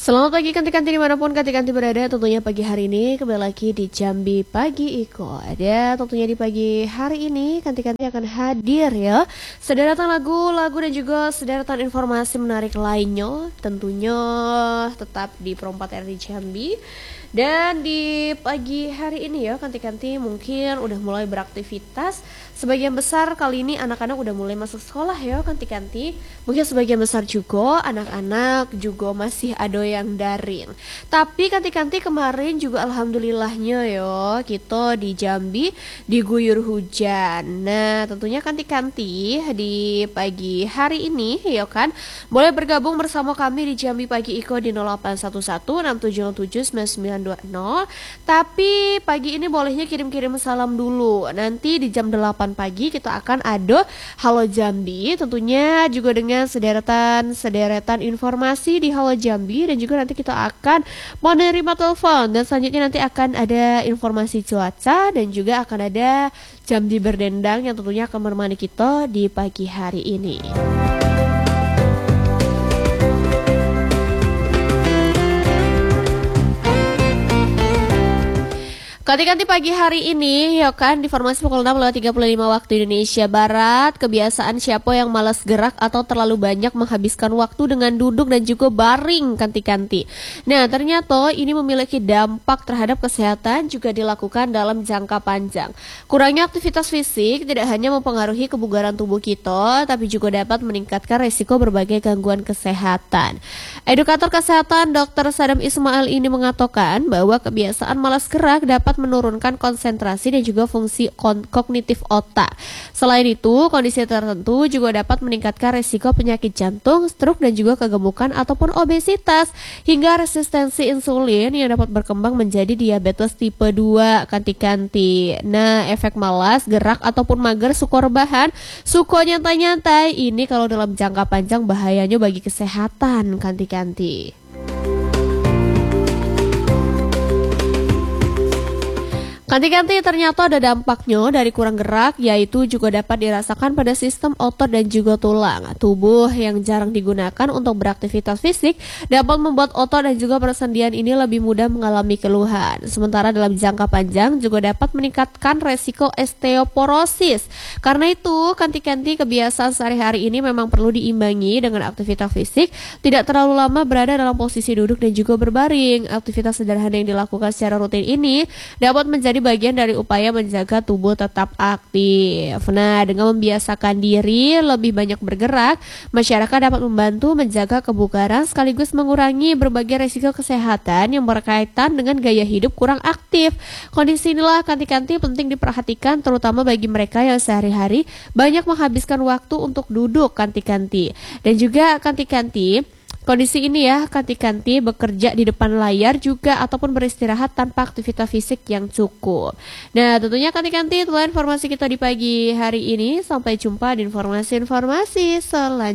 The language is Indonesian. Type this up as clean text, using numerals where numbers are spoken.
Selamat pagi kanti-kanti dimanapun kanti-kanti berada. Tentunya pagi hari ini kembali lagi di Jambi Pagi Iko. Ada tentunya di pagi hari ini kanti-kanti akan hadir ya sederetan lagu-lagu dan juga sederetan informasi menarik lainnya. Tentunya tetap di Pro 4 RRI Jambi. Dan di pagi hari ini ya kanti-kanti mungkin udah mulai beraktivitas. Sebagian besar kali ini anak-anak udah mulai masuk sekolah ya kanti-kanti. Mungkin sebagian besar juga anak-anak juga masih ada yang daring. Tapi kanti-kanti kemarin juga alhamdulillahnya ya kita di Jambi diguyur hujan. Nah tentunya kanti-kanti di pagi hari ini ya kan boleh bergabung bersama kami di Jambi Pagi Iko di 0811 Tapi pagi ini bolehnya kirim-kirim salam dulu. Nanti di jam 8 pagi kita akan ada Halo Jambi, tentunya juga dengan sederetan informasi di Halo Jambi, dan juga nanti kita akan menerima telepon, dan selanjutnya nanti akan ada informasi cuaca dan juga akan ada Jambi berdendang yang tentunya akan menemani kita di pagi hari ini. Kanti-kanti pagi hari ini ya kan di formasi pukul 6:35 waktu Indonesia Barat. Kebiasaan siapa yang malas gerak atau terlalu banyak menghabiskan waktu dengan duduk dan juga baring kanti-kanti. Nah ternyata ini memiliki dampak terhadap kesehatan juga dilakukan dalam jangka panjang. Kurangnya aktivitas fisik tidak hanya mempengaruhi kebugaran tubuh kita, tapi juga dapat meningkatkan resiko berbagai gangguan kesehatan. Edukator kesehatan Dr. Sadam Ismail ini mengatakan bahwa kebiasaan malas gerak dapat menurunkan konsentrasi dan juga fungsi kognitif otak. Selain itu, kondisi tertentu juga dapat meningkatkan resiko penyakit jantung, stroke dan juga kegemukan ataupun obesitas hingga resistensi insulin yang dapat berkembang menjadi diabetes tipe 2 kanti-kanti. Nah, efek malas, gerak ataupun mager suka rebahan, suka nyantai-nyantai ini kalau dalam jangka panjang bahayanya bagi kesehatan kanti-kanti. Kanti-kanti ternyata ada dampaknya dari kurang gerak, yaitu juga dapat dirasakan pada sistem otot dan juga tulang. Tubuh yang jarang digunakan untuk beraktivitas fisik dapat membuat otot dan juga persendian ini lebih mudah mengalami keluhan. Sementara dalam jangka panjang juga dapat meningkatkan resiko osteoporosis. Karena itu, kanti-kanti kebiasaan sehari-hari ini memang perlu diimbangi dengan aktivitas fisik, tidak terlalu lama berada dalam posisi duduk dan juga berbaring. Aktivitas sederhana yang dilakukan secara rutin ini dapat menjadi bagian dari upaya menjaga tubuh tetap aktif. Nah, dengan membiasakan diri lebih banyak bergerak, masyarakat dapat membantu menjaga kebugaran sekaligus mengurangi berbagai risiko kesehatan yang berkaitan dengan gaya hidup kurang aktif. Kondisi inilah kanti-kanti penting diperhatikan terutama bagi mereka yang sehari-hari banyak menghabiskan waktu untuk duduk kanti-kanti. Dan juga kanti-kanti kondisi ini ya, kanti-kanti bekerja di depan layar juga ataupun beristirahat tanpa aktivitas fisik yang cukup. Nah, tentunya kanti-kanti itulah informasi kita di pagi hari ini. Sampai jumpa di informasi-informasi selanjutnya.